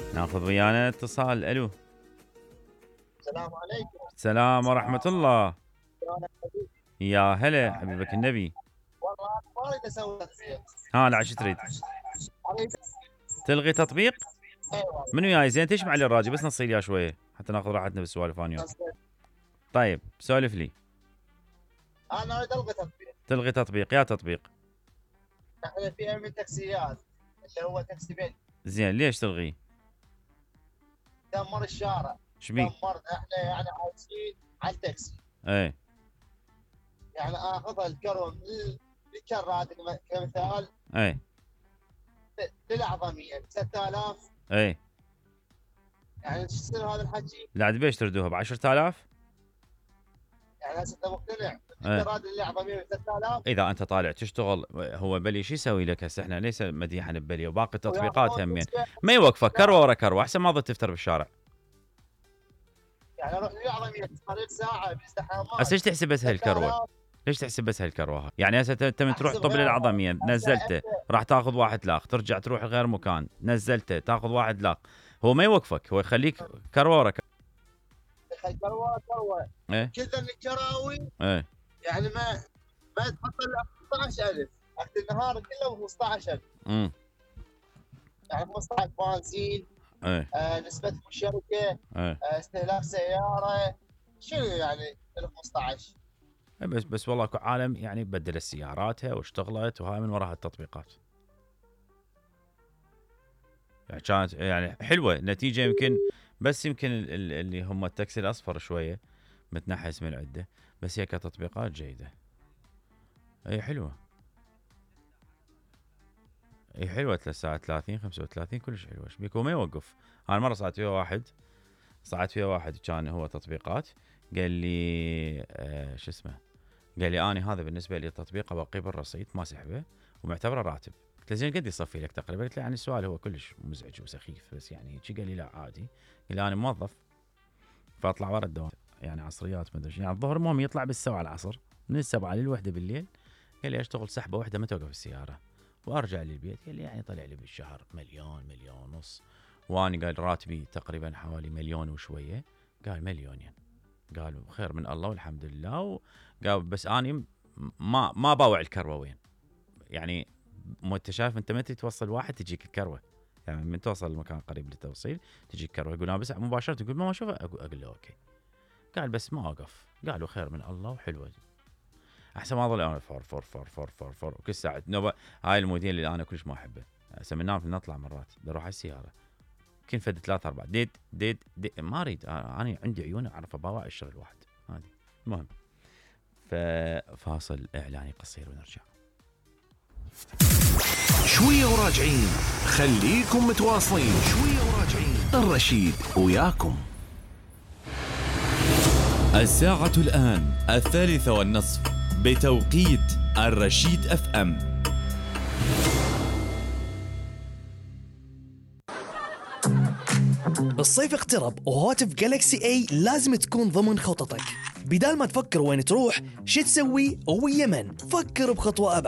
ناخذ ويانا اتصال. الو. السلام عليكم. السلام ورحمة الله. يا هلا حبيبك النبي. والله ما اريد اسوي تطبيق. لا شو تريد؟ تلغي تطبيق؟ ايوه منو جاي زين تشمع لي الراجل بس نصيل يا شويه حتى ناخذ راحتنا بالسوالف انا. طيب سولف لي. انا اريد الغي تطبيق. تلغي تطبيق؟ يا تطبيق احنا في من تاكسيات اللي هو تاكسي بيت. زين ليش تلغيه؟ دمر الشارع. شبيك؟ دمرنا احنا يعني عايشين على التاكسي. ايه يعني اخذ الكرو من الكرات كمثال. ايه للأعظمية 6000. ايه يعني ايش يصير هذا الحكي؟ لا عاد بيش تردوها ب 10000؟ يعني هسه انت مقتنع ايه. الكرات للأعظمية 6000؟ اذا انت طالع تشتغل هو بلي شو يسوي لك هسه؟ احنا ليس مديحا ببلي وباقي التطبيقات همين ما يوقفك كروه ورا كروه احسن ما ظل تفتر بالشارع. يعني اروح للأعظمية قريب ساعة بازدحامات. هسه ايش تحسب بس هالكروه؟ ليش تحسب بس هالكروه؟ يعني هسه انت من تروح طب للعظميه نزلته راح تاخذ 1 لاخ، ترجع تروح غير مكان نزلته تاخذ 1 لاخ، هو ما يوقفك هو يخليك كروه ورا كروه. ايه كذا الكراوي. ايه يعني ما تحط الا 15000 وقت النهار كله 15000. يعني 15 بنزين. ايه نسبة مشتركة. ايه استهلاك سيارة. شنو يعني ال 15؟ بس والله اكو عالم يعني بدلت سياراتها واشتغلت وهاي من وراء التطبيقات. يعني كانت يعني حلوه نتيجه يمكن بس يمكن اللي هم التاكسي الاصفر شويه متنحس من العده بس هي كتطبيقات جيده. اي حلوه. اي حلوه 3 ساعات 30 35 كلش حلوه. ايش بيك وما يوقف. انا مره صعدت فيها واحد كان هو تطبيقات قال لي شو اسمه قال لي اني هذا بالنسبه لي التطبيق ابقيه بالرصيد ما سحبه ومعتبره راتب. قلت له زين قد يصفي لك تقريبا؟ قلت له يعني السؤال هو كلش مزعج وسخيف بس يعني شي. قال لي لا عادي. قال لي انا موظف فاطلع ورا الدوام يعني عصريات ما ادري يعني الظهر المهم يطلع بالسبعة العصر من 7 للوحدة بالليل. قال لي اشتغل سحبه واحده ما توقف السياره وارجع للبيت. قال لي يعني طلع لي بالشهر مليون ونص واني قال راتبي تقريبا حوالي مليون وشويه. قال مليونين. قال خير من الله والحمد لله. قال بس اني ما باوع الكروه وين يعني انت شايف انت متى توصل واحد تجيك الكروه يعني من توصل المكان قريب للتوصيل تجيك الكروه. يقول انا بس مباشره يقول ما اشوفه اقول له اوكي. قال بس ما اوقف. قالوا خير من الله وحلوه احسن ما اظل انا فور فور فور فور فور فور وكل ساعه نوبه. هاي الموديل اللي انا كلش ما احبه. هسه من نام نطلع مرات بروح على السياره يمكن فد 3 4 ديد ما اريد انا عندي عيون اعرف اباوع الشغل واحد هذه. المهم فاصل اعلاني قصير ونرجع. شويه وراجعين خليكم متواصلين. شويه وراجعين الرشيد وياكم. الساعة الآن 3:30 بتوقيت الرشيد اف ام. الصيف اقترب وهاتف جالكسي اي لازم تكون ضمن خططك. بدال ما تفكر وين تروح شو تسوي ويا من، فكر بخطوة أبعد.